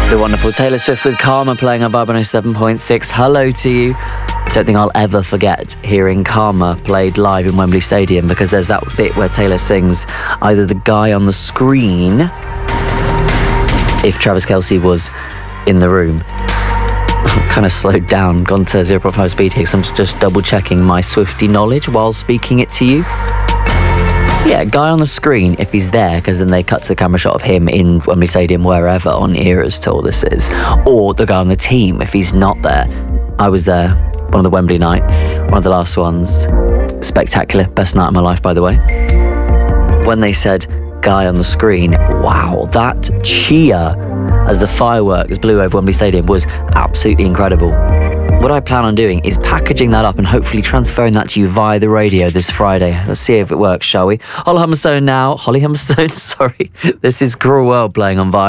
The wonderful Taylor Swift with Karma playing on Vibe 107.6. Hello to you. Don't think I'll ever forget hearing Karma played live in Wembley Stadium, because there's that bit where Taylor sings either the guy on the screen, if Travis Kelce was in the room. Kind of slowed down, gone to 0.5 speed here, so I'm just double checking my Swiftie knowledge while speaking it to you. Yeah, guy on the screen if he's there, because then they cut to the camera shot of him in Wembley Stadium, wherever, on Eras tour this is. Or the guy on the team if he's not there. I was there, one of the Wembley nights, one of the last ones. Spectacular, best night of my life, by the way. When they said guy on the screen, wow, that cheer as the fireworks blew over Wembley Stadium was absolutely incredible. What I plan on doing is packaging that up and hopefully transferring that to you via the radio this Friday. Let's see if it works, shall we? Holly Humberstone now. Holly Humberstone, sorry. This is Cruel World playing on Vibe.